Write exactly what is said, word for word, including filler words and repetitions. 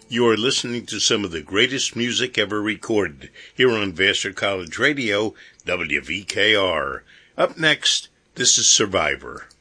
You are listening to some of the greatest music ever recorded here on Vassar College Radio, W V K R. Up next, this is Survivor.